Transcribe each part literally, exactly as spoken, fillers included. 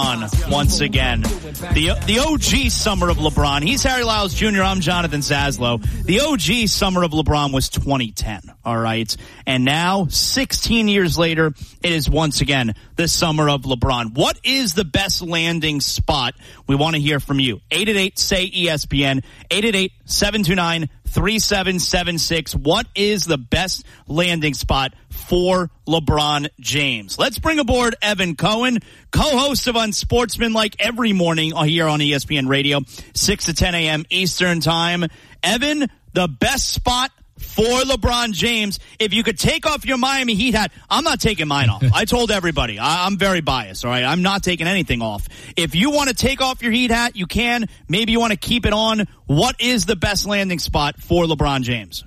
Once again, the the O G summer of LeBron. He's Harry Lyles Junior I'm Jonathan Zaslow. The O G summer of LeBron was twenty ten, all right? And now, sixteen years later, it is once again the summer of LeBron. What is the best landing spot? We want to hear from you. eight eight eight, S A Y, E S P N, eight eight eight, seven two nine, three seven seven six. What is the best landing spot for LeBron James? Let's bring aboard Evan Cohen, co-host of Unsportsmanlike every morning here on E S P N Radio, six to ten a.m. Eastern Time. Evan, the best spot for LeBron James. If you could take off your Miami Heat hat, I'm not taking mine off. I told everybody, I, I'm very biased, all right? I'm not taking anything off. If you want to take off your Heat hat, you can. Maybe you want to keep it on. What is the best landing spot for LeBron James?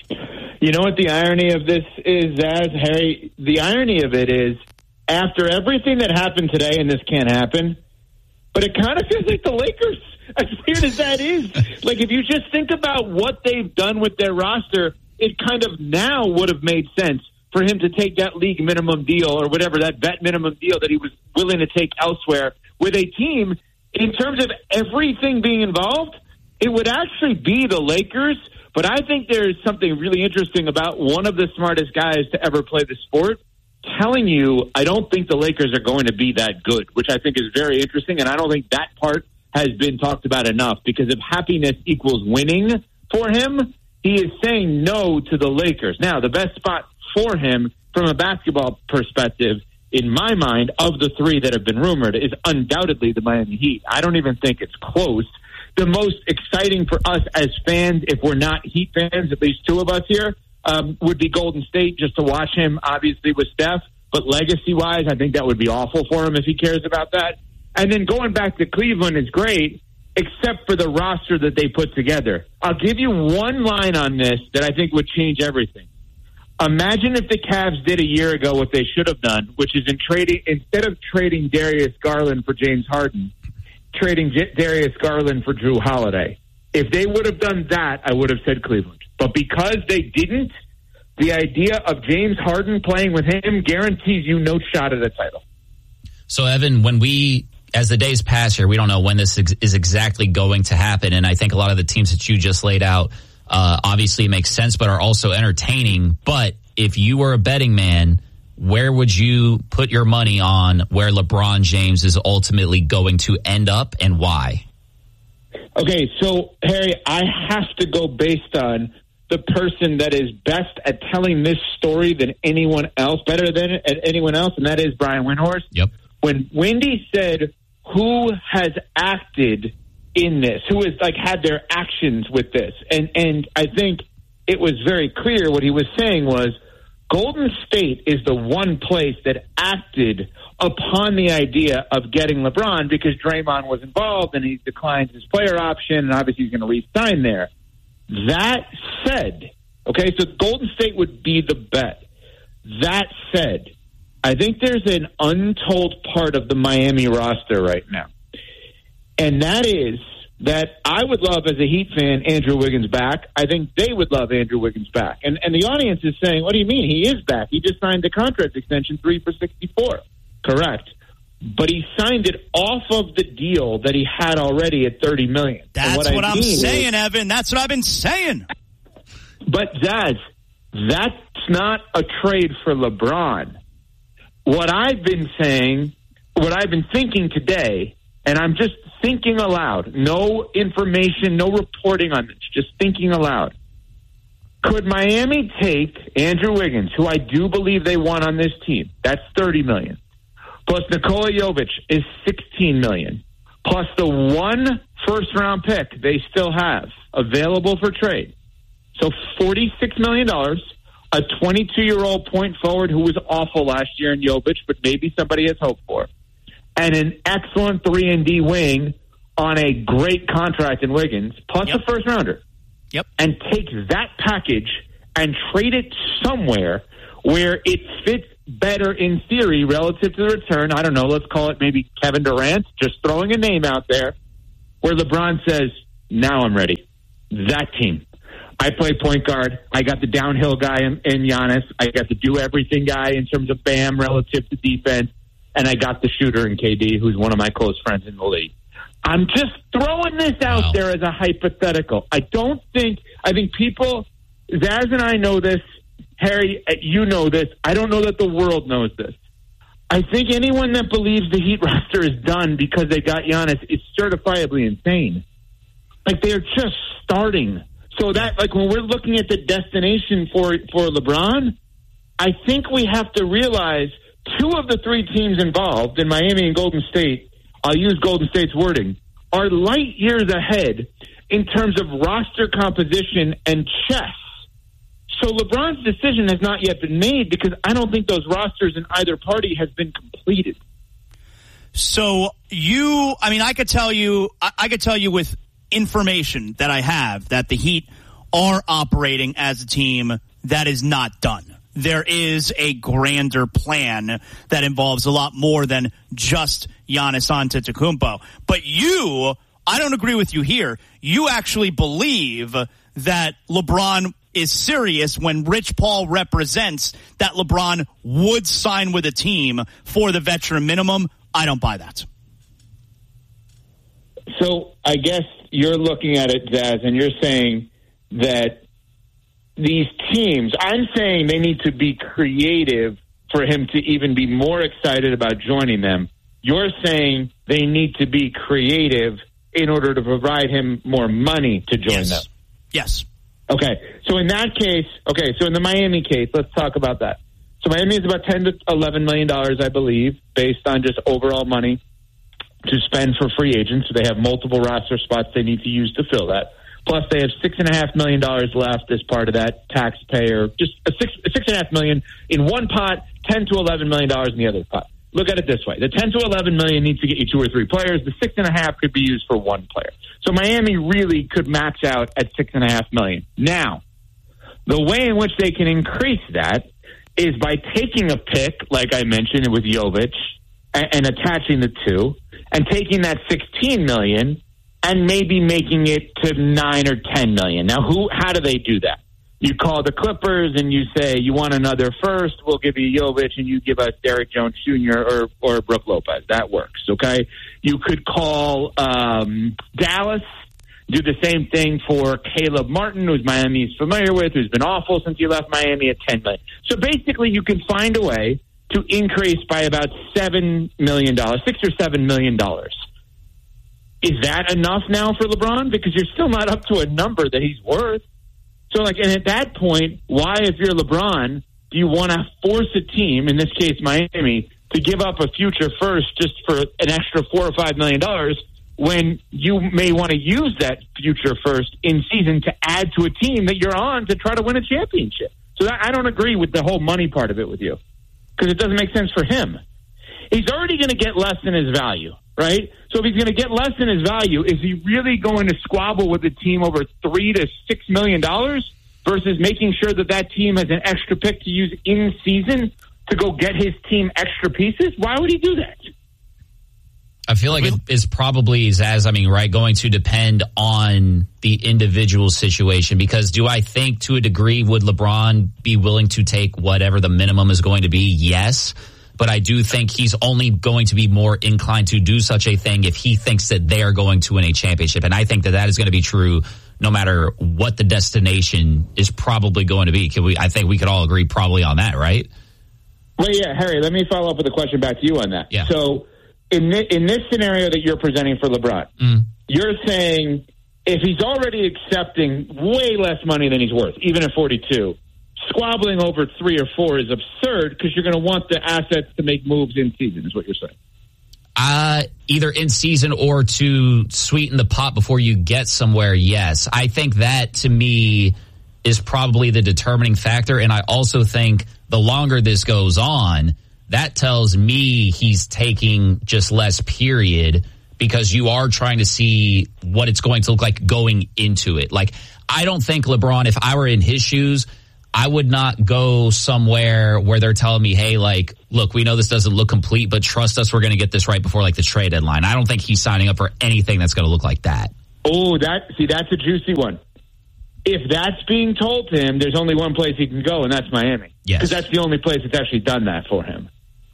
You know what the irony of this is, as Harry? The irony of it is, after everything that happened today, and this can't happen, but it kind of feels like the Lakers, as weird as that is. Like, if you just think about what they've done with their roster, it kind of now would have made sense for him to take that league minimum deal or whatever, that vet minimum deal that he was willing to take elsewhere with a team. In terms of everything being involved, it would actually be the Lakers. But I think there's something really interesting about one of the smartest guys to ever play the sport telling you, I don't think the Lakers are going to be that good, which I think is very interesting. And I don't think that part has been talked about enough, because if happiness equals winning for him, he is saying no to the Lakers. Now, the best spot for him from a basketball perspective, in my mind, of the three that have been rumored, is undoubtedly the Miami Heat. I don't even think it's close. The most exciting for us as fans, if we're not Heat fans, at least two of us here, um, would be Golden State, just to watch him, obviously, with Steph. But legacy-wise, I think that would be awful for him if he cares about that. And then going back to Cleveland is great, except for the roster that they put together. I'll give you one line on this that I think would change everything. Imagine if the Cavs did a year ago what they should have done, which is in trading instead of trading Darius Garland for James Harden, trading J- Darius Garland for Drew Holiday. If they would have done that, I would have said Cleveland. But because they didn't, the idea of James Harden playing with him guarantees you no shot at a title. So, Evan, when we... as the days pass here, we don't know when this is exactly going to happen. And I think a lot of the teams that you just laid out, uh, obviously make sense, but are also entertaining. But if you were a betting man, where would you put your money on where LeBron James is ultimately going to end up, and why? Okay, so, Harry, I have to go based on the person that is best at telling this story than anyone else, better than anyone else, and that is Brian Windhorst. Yep. When Wendy said, who has acted in this, who has like had their actions with this, and and I think it was very clear what he was saying was Golden State is the one place that acted upon the idea of getting LeBron, because Draymond was involved and he declined his player option, and obviously he's going to re-sign there. That said, okay, so Golden State would be the bet. That said, I think there's an untold part of the Miami roster right now. And that is that I would love, as a Heat fan, Andrew Wiggins back. I think they would love Andrew Wiggins back. And and the audience is saying, what do you mean? He is back. He just signed a contract extension, three for sixty-four. Correct. But he signed it off of the deal that he had already at thirty million dollars. That's what, what I'm saying, is, Evan. That's what I've been saying. But, Zaz, that's not a trade for LeBron. What I've been saying, what I've been thinking today, and I'm just thinking aloud, no information, no reporting on this, just thinking aloud. Could Miami take Andrew Wiggins, who I do believe they want on this team? That's thirty million dollars. Plus Nikola Jovic is sixteen million dollars. Plus the one first-round pick they still have available for trade. So forty-six million dollars. A twenty-two-year-old point forward who was awful last year in Jovic, but maybe somebody has hope for. And an excellent three and D wing on a great contract in Wiggins, plus yep. a first-rounder. Yep. And take that package and trade it somewhere where it fits better in theory relative to the return. I don't know, let's call it maybe Kevin Durant, just throwing a name out there, where LeBron says, now I'm ready. That team. I play point guard. I got the downhill guy in, in Giannis. I got the do everything guy in terms of Bam relative to defense. and I got the shooter in K D, who's one of my close friends in the league. I'm just throwing this out Wow. there as a hypothetical. I don't think, I think people, Zaz and I know this, Harry, you know this. I don't know that the world knows this. I think anyone that believes the Heat roster is done because they got Giannis is certifiably insane. Like, they're just starting. So that, like, when we're looking at the destination for for LeBron, I think we have to realize two of the three teams involved in Miami and Golden State, I'll use Golden State's wording, are light years ahead in terms of roster composition and chess. So LeBron's decision has not yet been made because I don't think those rosters in either party has been completed. So you, I mean, I could tell you, I, I could tell you with information that I have that the Heat are operating as a team that is not done. There is a grander plan that involves a lot more than just Giannis Antetokounmpo. But you, I don't agree with you here. You actually believe that LeBron is serious when Rich Paul represents that LeBron would sign with a team for the veteran minimum. I don't buy that. So I guess you're looking at it, Zaz, and you're saying that these teams, I'm saying they need to be creative for him to even be more excited about joining them. You're saying they need to be creative in order to provide him more money to join Yes. them. Yes. Okay, so in that case, okay, so in the Miami case, let's talk about that. So Miami is about ten to eleven million dollars, I believe, based on just overall money to spend for free agents. So they have multiple roster spots they need to use to fill that. Plus, they have six and a half million dollars left as part of that taxpayer. Just a six, a six and a half million in one pot, ten to eleven million dollars in the other pot. Look at it this way: the ten to eleven million needs to get you two or three players. The six and a half could be used for one player. So Miami really could max out at six and a half million. Now, the way in which they can increase that is by taking a pick, like I mentioned with Jovic, and, and attaching the two, and taking that sixteen million and maybe making it to nine or ten million. Now, who? How do they do that? You call the Clippers and you say, you want another first, we'll give you Jovic, and you give us Derek Jones Junior or, or Brook Lopez. That works, okay? You could call um, Dallas, do the same thing for Caleb Martin, who's Miami is familiar with, who's been awful since he left Miami at ten million dollars. So basically, you can find a way to increase by about seven million dollars, six or seven million dollars. Is that enough now for LeBron? Because you're still not up to a number that he's worth. So, like, and at that point, why, if you're LeBron, do you want to force a team, in this case Miami, to give up a future first just for an extra four or five million dollars when you may want to use that future first in season to add to a team that you're on to try to win a championship? So that, I don't agree with the whole money part of it with you because it doesn't make sense for him. He's already going to get less than his value, right? So if he's going to get less than his value, is he really going to squabble with a team over three to six million dollars versus making sure that that team has an extra pick to use in season to go get his team extra pieces? Why would he do that? I feel like it is probably, Zaz, I mean, right, going to depend on the individual situation, because do I think to a degree would LeBron be willing to take whatever the minimum is going to be? Yes. But I do think he's only going to be more inclined to do such a thing if he thinks that they are going to win a championship. And I think that that is going to be true no matter what the destination is probably going to be. Can we? I think we could all agree probably on that, right? Well, yeah, Harry, let me follow up with a question back to you on that. Yeah. So in, th- in this scenario that you're presenting for LeBron, Mm. you're saying if he's already accepting way less money than he's worth, even at forty-two, squabbling over three or four is absurd because you're going to want the assets to make moves in season, is what you're saying. Uh, either in season or to sweeten the pot before you get somewhere, yes. I think that, to me, is probably the determining factor. And I also think the longer this goes on, that tells me he's taking just less, period, because you are trying to see what it's going to look like going into it. Like, I don't think LeBron, if I were in his shoes, I would not go somewhere where they're telling me, hey, like, look, we know this doesn't look complete, but trust us, we're going to get this right before, like, the trade deadline. I don't think he's signing up for anything that's going to look like that. Oh, that see, that's a juicy one. If that's being told to him, there's only one place he can go, and that's Miami. Yes. Because that's the only place that's actually done that for him.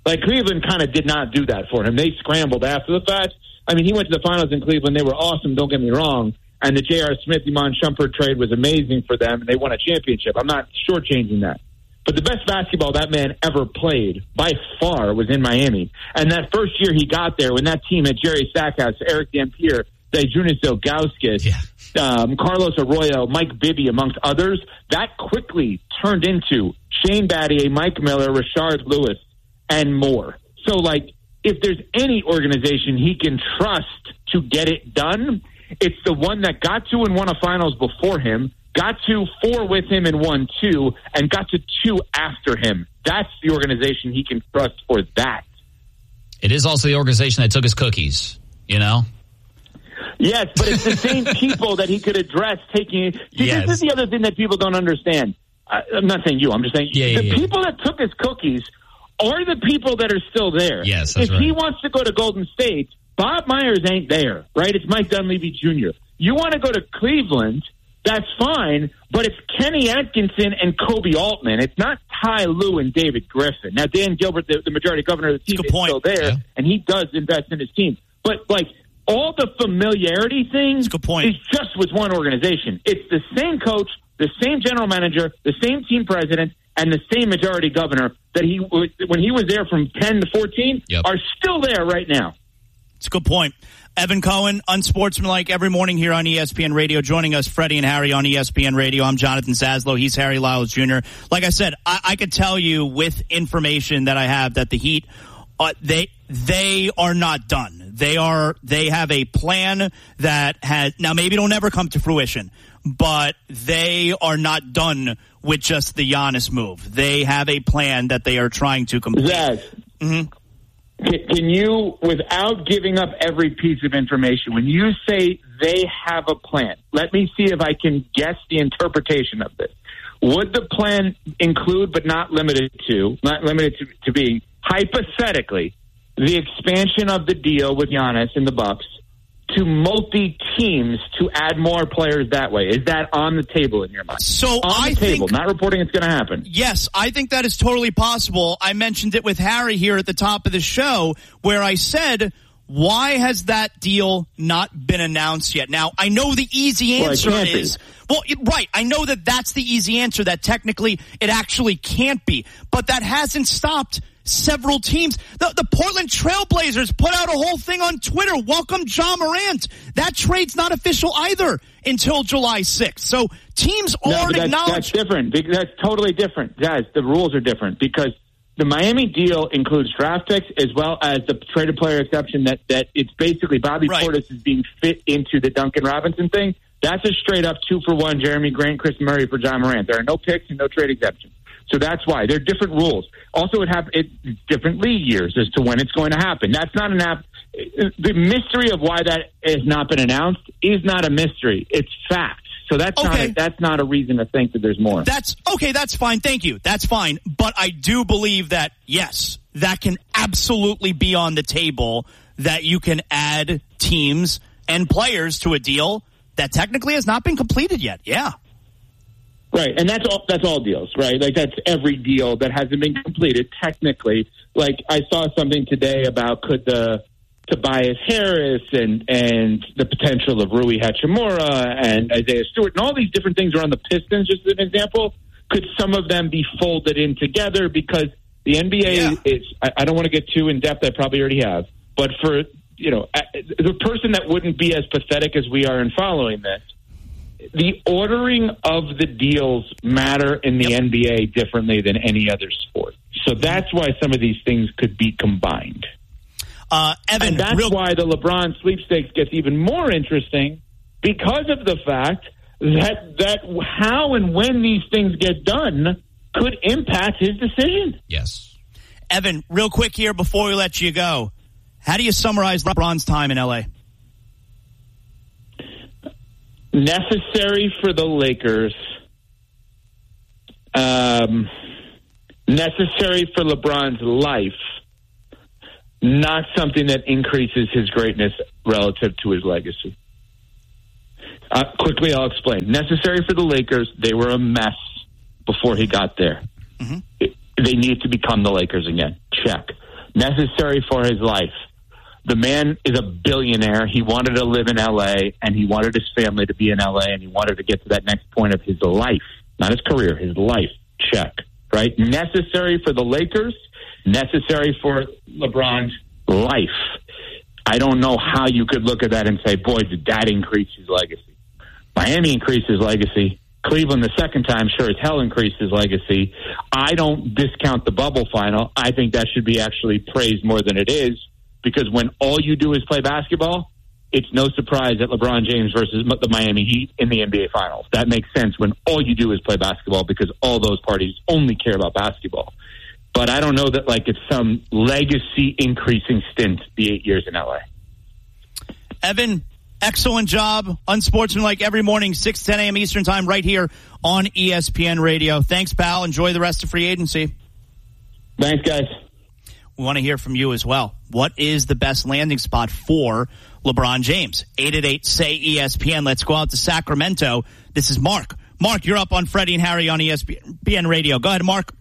Like, Cleveland kind of did not do that for him. They scrambled after the fact. I mean, he went to the finals in Cleveland. They were awesome, don't get me wrong. And the J R. Smith, Iman Shumpert trade was amazing for them, and they won a championship. I'm not shortchanging that. But the best basketball that man ever played, by far, was in Miami. And that first year he got there, when that team had Jerry Stackhouse, Eric Dampier, Dejunis Ilgauskas, yeah. um, Carlos Arroyo, Mike Bibby, amongst others, that quickly turned into Shane Battier, Mike Miller, Rashard Lewis, and more. So, like, if there's any organization he can trust to get it done, it's the one that got to and won a finals before him, got to four with him and won two, and got to two after him. That's the organization he can trust for that. It is also the organization that took his cookies, you know? Yes, but it's the same people that he could address taking. See, yes. This is the other thing that people don't understand. I, I'm not saying you. I'm just saying yeah, the yeah, people yeah. that took his cookies are the people that are still there. Yes, that's if right. he wants to go to Golden State, Bob Myers ain't there, right? It's Mike Dunleavy Junior You want to go to Cleveland, that's fine, but it's Kenny Atkinson and Kobe Altman. It's not Ty Lue and David Griffin. Now, Dan Gilbert, the, the majority governor of the team, is point. still there, yeah. and he does invest in his team. But, like, all the familiarity things good point. is just with one organization. It's the same coach, the same general manager, the same team president, and the same majority governor that he, when he was there from ten to fourteen, yep. are still there right now. It's a good point. Evan Cohen, Unsportsmanlike, every morning here on E S P N Radio. Joining us, Freddie and Harry on E S P N Radio. I'm Jonathan Zaslow. He's Harry Lyles Junior Like I said, I, I could tell you with information that I have that the Heat, uh, they they are not done. They are they have a plan that has now maybe it'll never come to fruition, but they are not done with just the Giannis move. They have a plan that they are trying to complete. Zaz, mm-hmm. can, can you, without giving up every piece of information, when you say they have a plan, let me see if I can guess the interpretation of this. Would the plan include, but not limited to, not limited to, to being, hypothetically, the expansion of the deal with Giannis and the Bucks to multi-teams to add more players that way? Is that on the table in your mind? So on I the table, think, not reporting it's going to happen. Yes, I think that is totally possible. I mentioned it with Harry here at the top of the show where I said, why has that deal not been announced yet? Now, I know the easy answer well, is, well, it, right, I know that that's the easy answer, that technically it actually can't be, but that hasn't stopped several teams. The, the Portland Trailblazers put out a whole thing on Twitter. Welcome Ja Morant. That trade's not official either until July sixth. So teams no, aren't that's, acknowledged. That's different. That's totally different. Guys, the rules are different because the Miami deal includes draft picks as well as the traded player exception that, that it's basically Bobby right. Portis is being fit into the Duncan Robinson thing. That's a straight up two for one Jeremy Grant, Chris Murray for Ja Morant. There are no picks and no trade exceptions. So that's why. They're different rules. Also, it have it different league years as to when it's going to happen. That's not an app. The mystery of why that has not been announced is not a mystery. It's fact. So that's okay. not a, that's not a reason to think that there's more. That's okay. That's fine. Thank you. That's fine. But I do believe that, yes, that can absolutely be on the table, that you can add teams and players to a deal that technically has not been completed yet. Yeah. Right, and that's all. That's all deals, right? Like that's every deal that hasn't been completed technically. Like I saw something today about could the Tobias Harris and and the potential of Rui Hachimura and Isaiah Stewart and all these different things around the Pistons. Just as an example, could some of them be folded in together? Because the N B A yeah. is. I, I don't want to get too in depth. I probably already have, but for you know the person that wouldn't be as pathetic as we are in following this. The ordering of the deals matter in the yep. N B A differently than any other sport. So that's why some of these things could be combined. Uh, Evan, and that's real- why the LeBron sweepstakes gets even more interesting because of the fact that that how and when these things get done could impact his decision. Yes. Evan, real quick here before we let you go, how do you summarize LeBron's time in L A? Necessary for the Lakers. Um, necessary for LeBron's life. Not something that increases his greatness relative to his legacy. Uh, quickly, I'll explain. Necessary for the Lakers. They were a mess before he got there. Mm-hmm. It, they need to become the Lakers again. Check. necessary for his life. The man is a billionaire. He wanted to live in L A, and he wanted his family to be in L A, and he wanted to get to that next point of his life, not his career, his life. Check, right? Necessary for the Lakers, necessary for LeBron's life. I don't know how you could look at that and say, boy, did that increase his legacy. Miami increased his legacy. Cleveland, the second time, sure as hell increased his legacy. I don't discount the bubble final. I think that should be actually praised more than it is, because when all you do is play basketball, it's no surprise that LeBron James versus the Miami Heat in the N B A Finals. That makes sense when all you do is play basketball, because all those parties only care about basketball. But I don't know that like it's some legacy increasing stint, the eight years in L A. Evan, excellent job. Unsportsmanlike every morning, six to ten a.m. Eastern time, right here on E S P N Radio. Thanks, pal. Enjoy the rest of free agency. Thanks, guys. We want to hear from you as well. What is the best landing spot for LeBron James? eight eight eight, say E S P N. Let's go out to Sacramento. This is Mark. Mark, you're up on Freddie and Harry on E S P N Radio. Go ahead, Mark.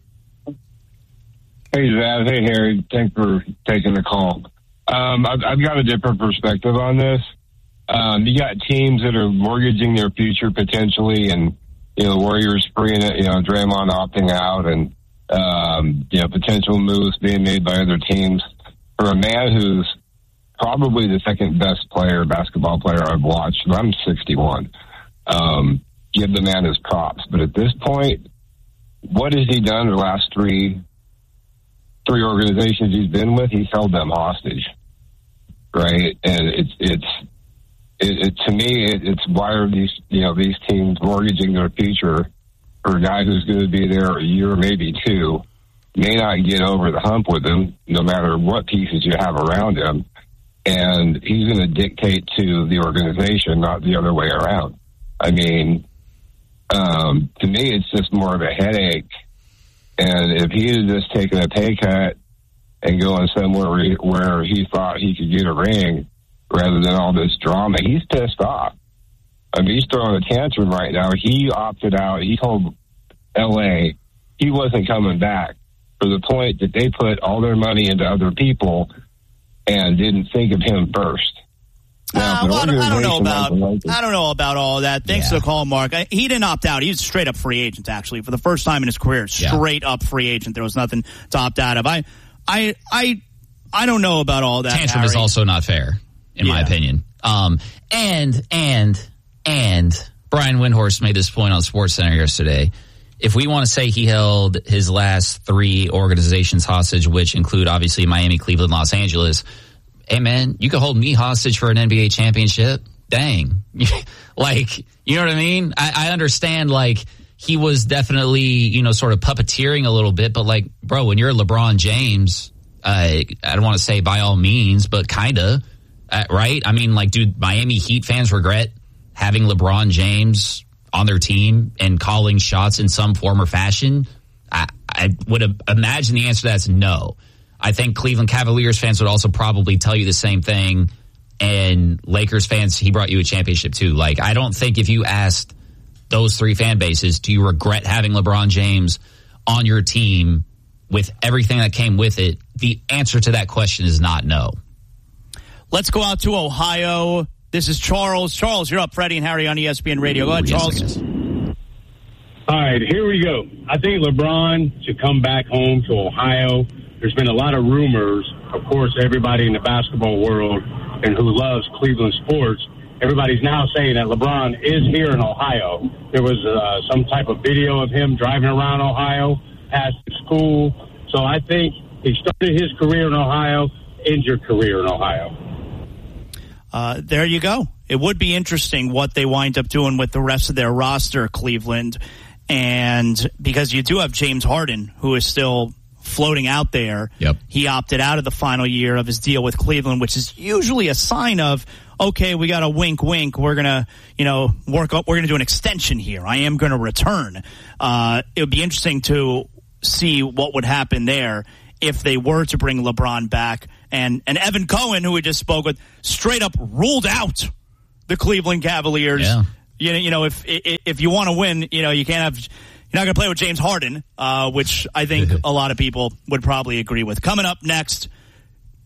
Hey, Zaz. Hey, Harry. Thanks for taking the call. Um, I've, I've got a different perspective on this. Um, you got teams that are mortgaging their future potentially, and, you know, Warriors freeing it, you know, Draymond opting out, and, um, you know, potential moves being made by other teams. For a man who's probably the second best player, basketball player I've watched, I'm sixty-one. Um, give the man his props. But at this point, what has he done the last three three organizations he's been with? He's held them hostage, right? And it's it's it, it to me it, it's why are these you know these teams mortgaging their future for a guy who's going to be there a year, maybe two, may not get over the hump with him, no matter what pieces you have around him, and he's going to dictate to the organization, not the other way around. I mean, um, to me, it's just more of a headache. And if he had just taken a pay cut and going somewhere where he, where he thought he could get a ring rather than all this drama, he's pissed off. I mean, he's throwing a tantrum right now. He opted out. He told L A he wasn't coming back, for the point that they put all their money into other people and didn't think of him first. Now, uh, well, I, don't, I don't know about I don't know about all that. Thanks yeah. for the call, Mark. I, he didn't opt out. He was a straight up free agent, actually, for the first time in his career. Straight yeah. up free agent. There was nothing to opt out of. I, I, I, I don't know about all that. Tantrum Harry. is also not fair, in yeah. my opinion. Um, and and and Brian Windhorst made this point on SportsCenter yesterday. If we want to say he held his last three organizations hostage, which include obviously Miami, Cleveland, Los Angeles. Hey, man, you could hold me hostage for an N B A championship? Dang. Like, you know what I mean? I, I understand, like, he was definitely, you know, sort of puppeteering a little bit, but, like, bro, when you're LeBron James, uh, I don't want to say by all means, but kind of, uh, right? I mean, like, do Miami Heat fans regret having LeBron James on their team and calling shots in some form or fashion? I, I would imagine the answer to that's no. I think Cleveland Cavaliers fans would also probably tell you the same thing. And Lakers fans, he brought you a championship too. Like, I don't think if you asked those three fan bases, do you regret having LeBron James on your team with everything that came with it? The answer to that question is not no. Let's go out to Ohio. This is Charles. Charles, you're up. Freddie and Harry on E S P N Radio. Go ahead, Charles. Yes, All right, here we go. I think LeBron should come back home to Ohio. There's been a lot of rumors. Of course, everybody in the basketball world and who loves Cleveland sports, everybody's now saying that LeBron is here in Ohio. There was uh, some type of video of him driving around Ohio, past school. So I think he started his career in Ohio, ends your career in Ohio. Uh, there you go. It would be interesting what they wind up doing with the rest of their roster, Cleveland. And because you do have James Harden, who is still floating out there. Yep. He opted out of the final year of his deal with Cleveland, which is usually a sign of, okay, we got a wink, wink. We're going to, you know, work up. We're going to do an extension here. I am going to return. Uh, it would be interesting to see what would happen there if they were to bring LeBron back. And, and Evan Cohen, who we just spoke with, straight up ruled out the Cleveland Cavaliers. Yeah. You know, you know, if, if you want to win, you know, you can't have, you're not going to play with James Harden, uh, which I think a lot of people would probably agree with. Coming up next,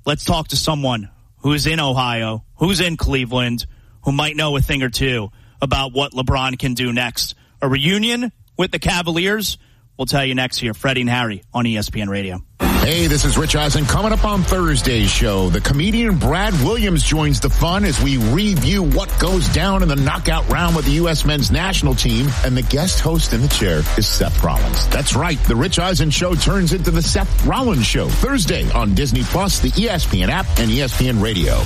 let's talk to someone who's in Ohio, who's in Cleveland, who might know a thing or two about what LeBron can do next. A reunion with the Cavaliers? We'll tell you next here. Freddie and Harry on E S P N Radio. Hey, this is Rich Eisen. Coming up on Thursday's show, the comedian Brad Williams joins the fun as we review what goes down in the knockout round with the U S men's national team. And the guest host in the chair is Seth Rollins. That's right. The Rich Eisen Show turns into the Seth Rollins Show Thursday on Disney Plus, the E S P N app, and E S P N Radio.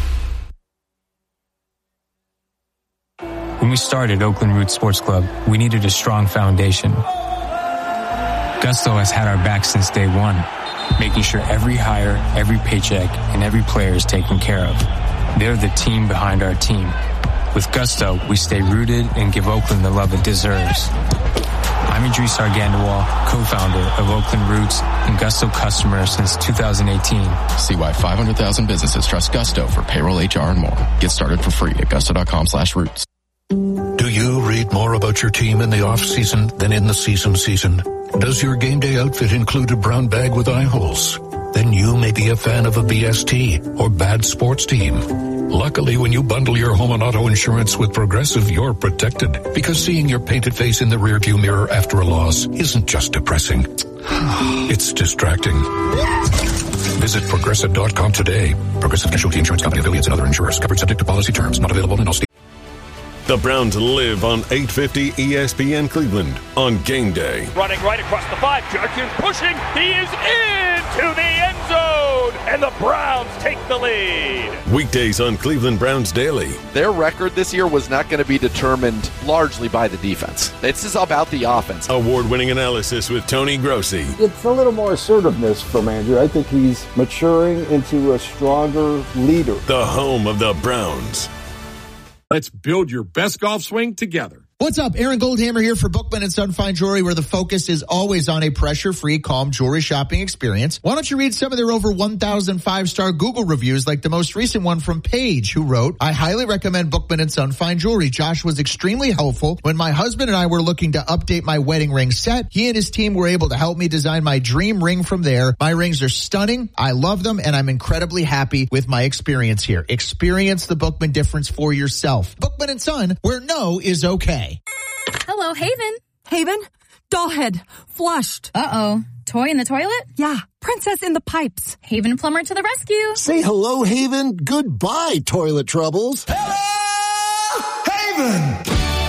When we started Oakland Roots Sports Club, we needed a strong foundation. Gusto has had our back since day one, making sure every hire, every paycheck, and every player is taken care of. They're the team behind our team. With Gusto, we stay rooted and give Oakland the love it deserves. I'm Idris Argandawal, co-founder of Oakland Roots and Gusto customer since two thousand eighteen. See why five hundred thousand businesses trust Gusto for payroll, H R, and more. Get started for free at gusto.com slash roots. Do you read more about your team in the off-season than in the season season? Does your game day outfit include a brown bag with eye holes? Then you may be a fan of a B S T or bad sports team. Luckily, when you bundle your home and auto insurance with Progressive, you're protected. Because seeing your painted face in the rearview mirror after a loss isn't just depressing. It's distracting. Visit Progressive dot com today. Progressive Casualty Insurance Company, affiliates, and other insurers. Covered subject to policy terms. Not available in all states. The Browns live on eight fifty E S P N Cleveland on game day. Running right across the five. Jerkins pushing. He is into the end zone. And the Browns take the lead. Weekdays on Cleveland Browns Daily. Their record this year was not going to be determined largely by the defense. This is about the offense. Award-winning analysis with Tony Grossi. It's a little more assertiveness from Andrew. I think he's maturing into a stronger leader. The home of the Browns. Let's build your best golf swing together. What's up? Aaron Goldhammer here for Bookman and Son Fine Jewelry, where the focus is always on a pressure-free, calm jewelry shopping experience. Why don't you read some of their over one thousand five-star Google reviews, like the most recent one from Paige, who wrote, I highly recommend Bookman and Son Fine Jewelry. Josh was extremely helpful. When my husband and I were looking to update my wedding ring set, he and his team were able to help me design my dream ring from there. My rings are stunning. I love them, and I'm incredibly happy with my experience here. Experience the Bookman difference for yourself. Bookman and Son, where no is okay. Hello, Haven. Haven? Dollhead. Flushed. Uh-oh. Toy in the toilet? Yeah. Princess in the pipes. Haven Plumber to the rescue. Say hello, Haven. Goodbye, toilet troubles. Hello, Haven!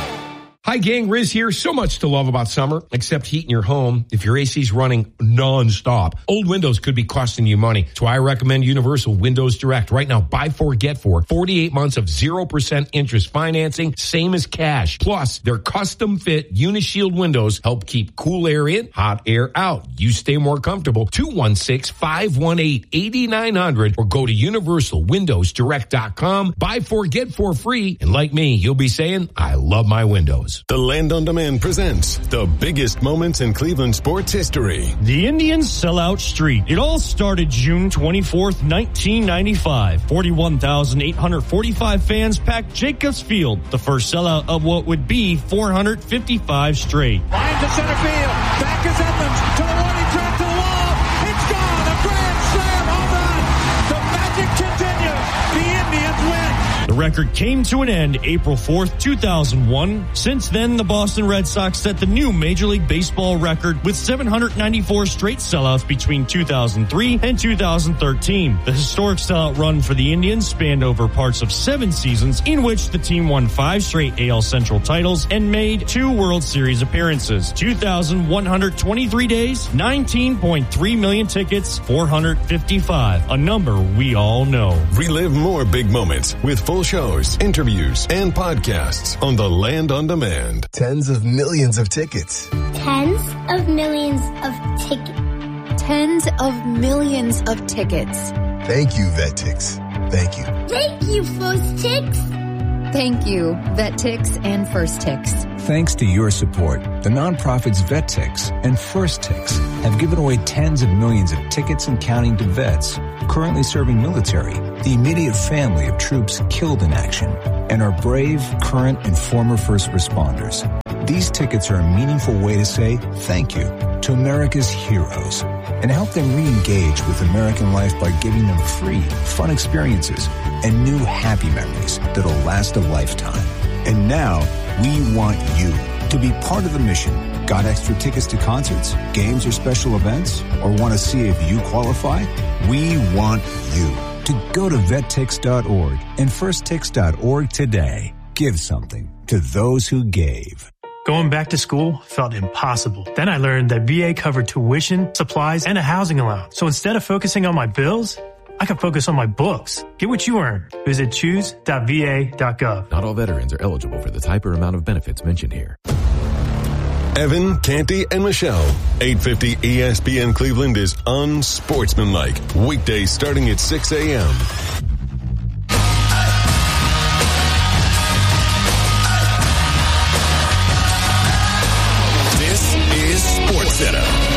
Hi, gang. Riz here. So much to love about summer, except heating your home if your A C's running nonstop. Old windows could be costing you money. So I recommend Universal Windows Direct. Right now, buy four, get four. forty-eight months of zero percent interest financing, same as cash. Plus, their custom-fit Unishield windows help keep cool air in, hot air out. You stay more comfortable. two one six, five one eight, eight nine zero zero or go to universal windows direct dot com. Buy four, get four free. And like me, you'll be saying, I love my windows. The Land on Demand presents the biggest moments in Cleveland sports history. The Indians sell out street. It all started June twenty-fourth, nineteen ninety-five. forty-one thousand eight hundred forty-five fans packed Jacobs Field, the first sellout of what would be four hundred fifty-five straight. Line to center field. Back is Edmonds to the warning track to the wall. It's gone. A grand slam home run. The magic continues. The Indians win. The record came to an end April fourth, two thousand one. Since then, the Boston Red Sox set the new Major League Baseball record with seven hundred ninety-four straight sellouts between two thousand three and two thousand thirteen. The historic sellout run for the Indians spanned over parts of seven seasons, in which the team won five straight A L Central titles and made two World Series appearances. two thousand one hundred twenty-three days, nineteen point three million tickets, four hundred fifty-five, a number we all know. Relive more big moments with full shows, interviews, and podcasts on the Land on Demand. Tens of millions of tickets. Tens of millions of tickets. Tens of millions of tickets. Thank you, VetTix. Thank you. Thank you, FirstTix. Thank you, VetTix and FirstTix. Thanks to your support, the nonprofits VetTix and FirstTix have given away tens of millions of tickets and counting to vets currently serving military, the immediate family of troops killed in action, and our brave, current, and former first responders. These tickets are a meaningful way to say thank you to America's heroes. and help them re-engage with American life by giving them free, fun experiences and new happy memories that'll last a lifetime. And now, we want you to be part of the mission. Got extra tickets to concerts, games, or special events? Or want to see if you qualify? We want you to go to vet tix dot org and first tix dot org today. Give something to those who gave. Going back to school felt impossible. Then I learned that V A covered tuition, supplies, and a housing allowance. So instead of focusing on my bills, I could focus on my books. Get what you earn. Visit choose dot v a dot gov. Not all veterans are eligible for the type or amount of benefits mentioned here. Evan, Canty, and Michelle. eight fifty E S P N Cleveland is unsportsmanlike. Weekdays starting at six a.m. This is SportsCenter.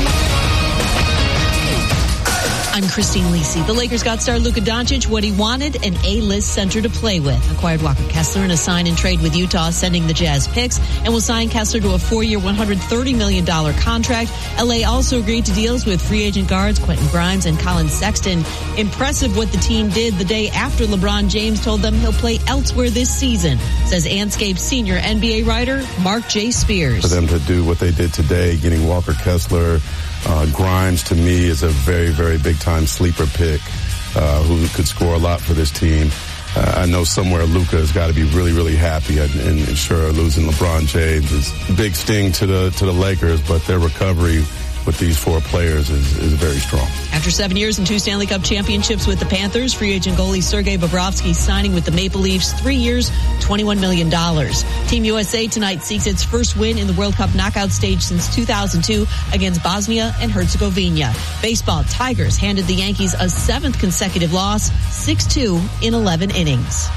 I'm Christine Lisi. The Lakers got star Luka Doncic what he wanted, an A-list center to play with. Acquired Walker Kessler in a sign and trade with Utah, sending the Jazz picks, and will sign Kessler to a four-year, one hundred thirty million dollars contract. L A also agreed to deals with free agent guards Quentin Grimes and Colin Sexton. Impressive what the team did the day after LeBron James told them he'll play elsewhere this season, says Anscape senior N B A writer Mark J. Spears. For them to do what they did today, getting Walker Kessler, Uh, Grimes, to me, is a very, very big-time sleeper pick uh, who could score a lot for this team. Uh, I know somewhere Luka has got to be really, really happy, and, and, and sure, losing LeBron James is a big sting to the to the Lakers, but their recovery with these four players is, is very strong. After seven years and two Stanley Cup championships with the Panthers, free agent goalie Sergei Bobrovsky signing with the Maple Leafs, three years, twenty-one million dollars. Team U S A tonight seeks its first win in the World Cup knockout stage since two thousand two against Bosnia and Herzegovina. Baseball, Tigers handed the Yankees a seventh consecutive loss, six two in eleven innings.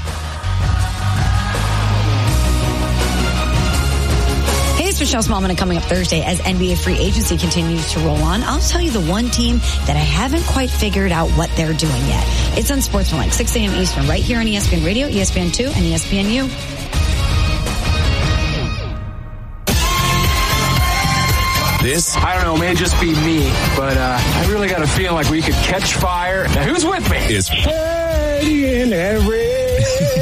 Michelle Smallman, and coming up Thursday as N B A free agency continues to roll on, I'll tell you the one team that I haven't quite figured out what they're doing yet. It's Unsportsmanlike, six a.m. Eastern, right here on E S P N Radio, E S P N two, and E S P N U. This? I don't know, it may just be me, but uh, I really got a feeling like we could catch fire. Now, who's with me? Is Eddie in every